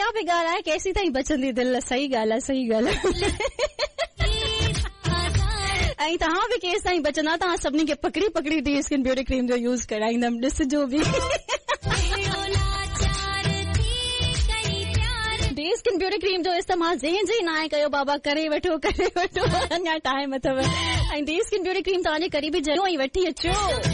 प्रिया पे ॻाल्हाए केसी ताईं बचंदी दिलि. सही ॻाल्हि आहे, सही ॻाल्हि आहे. ऐं तव्हां बि केसि ताईं बचंदा. तव्हां सभिनी खे पकड़ी पकड़ी डी स्किन ब्यूटी क्रीम जो यूज़ कराईंदमि. ॾिसिजो बि. डी स्किन ब्यूटी क्रीम जो इस्तेमाल जंहिं न आहे कयो बाबा, करे वठो अञा टाइम अथव. ऐं डी स्किन ब्यूटी क्रीम तव्हांजे करीबी जॻह ई वठी अचो.